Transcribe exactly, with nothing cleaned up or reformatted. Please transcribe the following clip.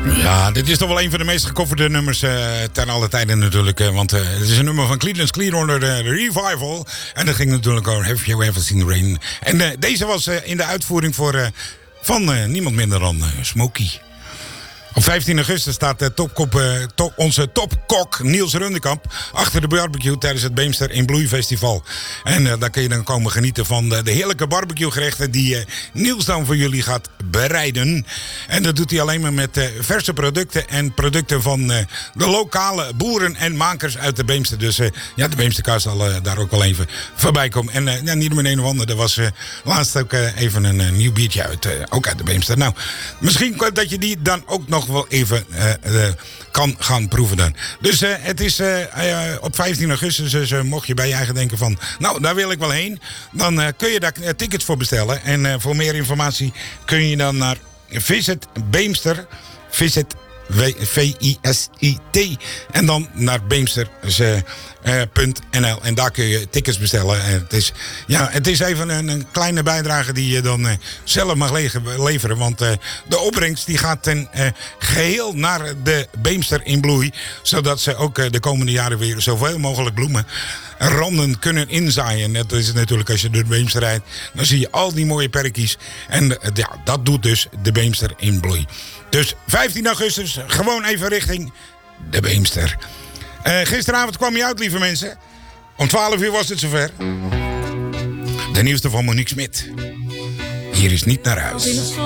Ja, dit is toch wel een van de meest gecoverde nummers uh, ten alle tijden natuurlijk. Uh, want uh, het is een nummer van Creedence Clearwater, de Revival. En dat ging natuurlijk over Have You Ever Seen the Rain. En uh, deze was uh, in de uitvoering voor, uh, van uh, niemand minder dan uh, Smokey. Op vijftien augustus staat de topkop, uh, top, onze topkok Niels Rundekamp achter de barbecue tijdens het Beemster in Bloei Festival. En uh, daar kun je dan komen genieten van de, de heerlijke barbecuegerechten die uh, Niels dan voor jullie gaat bereiden. En dat doet hij alleen maar met uh, verse producten en producten van uh, de lokale boeren en makers uit de Beemster. Dus uh, ja, de Beemsterkaas zal uh, daar ook wel even voorbij komen. En uh, ja, niet meer een of ander, er was uh, laatst ook uh, even een uh, nieuw biertje uit, uh, ook uit de Beemster. Nou, misschien dat je die dan ook nog wel even uh, uh, kan gaan proeven dan. Dus uh, het is uh, uh, op vijftien augustus, dus uh, mocht je bij je eigen denken van, nou, daar wil ik wel heen, dan uh, kun je daar uh, tickets voor bestellen. En uh, voor meer informatie kun je dan naar Visit Beemster, Visit V I S I T en dan naar Beemster punt n l en daar kun je tickets bestellen. En het is, ja, het is even een, een kleine bijdrage die je dan uh, zelf mag le- leveren, want uh, de opbrengst die gaat ten uh, geheel naar de Beemster in Bloei, zodat ze ook uh, de komende jaren weer zoveel mogelijk bloemen randen kunnen inzaaien. Dat is natuurlijk, als je door de Beemster rijdt, dan zie je al die mooie perkies. En uh, ja, dat doet dus de Beemster in Bloei. Dus vijftien augustus, gewoon even richting de Beemster. Uh, gisteravond kwam hij uit, lieve mensen. Om twaalf uur was het zover. De nieuwste van Monique Smit. Hier is Niet naar huis.